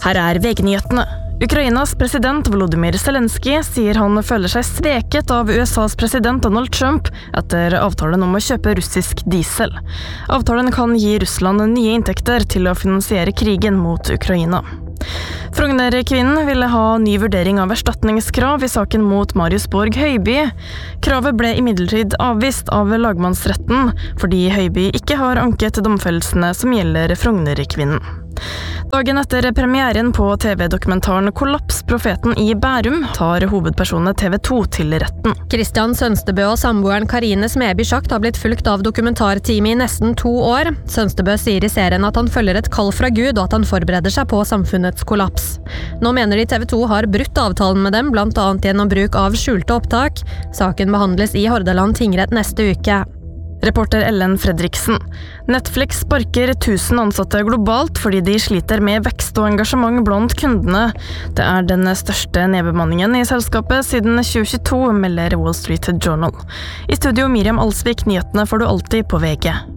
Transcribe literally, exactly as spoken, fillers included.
Her er V G-nyhetene. Ukrainas president Volodymyr Zelensky sier han føler seg sveket av U S A's president Donald Trump etter avtalen om å kjøpe russisk diesel. Avtalen kan gi Russland nye inntekter til å finansiere krigen mot Ukraina. Frogner-kvinnen ville ha ny vurdering av erstatningskrav i saken mot Marius Borg Høiby. Kravet ble imidlertid avvist av lagmannsretten, fordi Høiby ikke har anket domfellelsene som gjelder Frogner-kvinnen. Dagen etter premieren på T V-dokumentaren Kollaps, profeten i Bærum, tar hovedpersonene T V to til retten. Kristian Sønstebø og samboeren Karine Smeby Schakt har blitt fulgt av dokumentarteamet i nesten to år. Sønstebø sier i serien at han følger et kall fra Gud, og at han forbereder seg på samfunnets kollaps. Nå mener de T V to har brutt avtalen med dem, blant annet gjennom bruk av skjulte opptak. Saken behandles i Hordaland tingrett neste uke. Reporter Ellen Fredriksen. Netflix sparker tusen ansatte globalt fordi de sliter med vekst og engasjement blant kundene. Det er den største nedbemanningen i selskapet siden tjue tjueto, melder Wall Street Journal. I studio Miriam Alsvik, nyhetene får du alltid på V G.